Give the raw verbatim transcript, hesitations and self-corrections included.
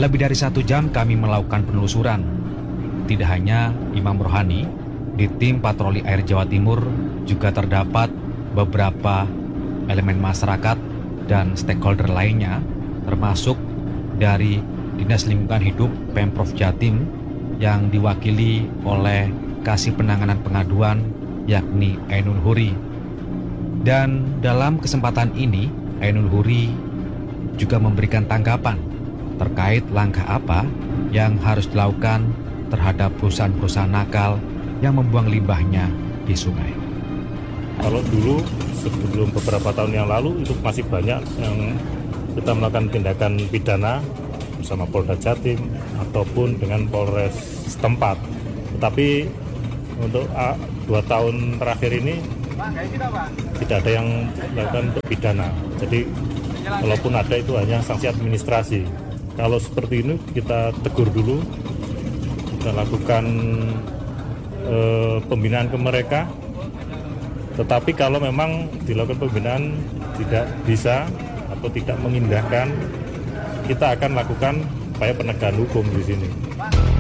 Lebih dari satu jam kami melakukan penelusuran. Tidak hanya Imam Rohani, di tim patroli air Jawa Timur juga terdapat beberapa elemen masyarakat dan stakeholder lainnya, termasuk dari Dinas Lingkungan Hidup Pemprov Jatim yang diwakili oleh Kasih Penanganan Pengaduan yakni Ainul Huri. Dan dalam kesempatan ini Ainul Huri juga memberikan tanggapan terkait langkah apa yang harus dilakukan terhadap perusahaan-perusahaan nakal yang membuang limbahnya di sungai. Kalau dulu sebelum beberapa tahun yang lalu itu masih banyak yang kita melakukan tindakan pidana bersama Polda Jatim ataupun dengan Polres setempat. Tetapi untuk uh, dua tahun terakhir ini tidak ada yang melakukan untuk pidana. Jadi walaupun ada itu hanya sanksi administrasi. Kalau seperti ini kita tegur dulu, kita lakukan uh, pembinaan ke mereka. Tetapi kalau memang dilakukan pembinaan tidak bisa atau tidak mengindahkan, kita akan lakukan upaya penegakan hukum di sini.